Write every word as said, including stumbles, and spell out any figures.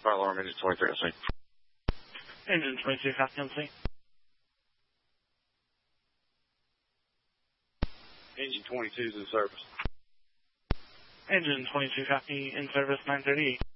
Fire alarm, engine twenty-three, I see. Engine twenty-two, copy on scene. Engine twenty-two is in service. Engine twenty-two, copy, in service nine thirty-eight.